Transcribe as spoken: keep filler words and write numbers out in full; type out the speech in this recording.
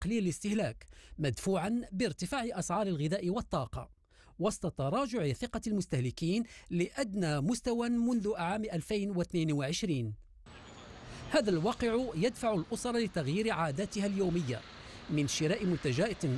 وتقليل الاستهلاك، مدفوعا بارتفاع أسعار الغذاء والطاقة، وسط تراجع ثقة المستهلكين لأدنى مستوى منذ عام ألفين واثنين وعشرين. هذا الواقع يدفع الأسر لتغيير عاداتها اليومية، من شراء منتجات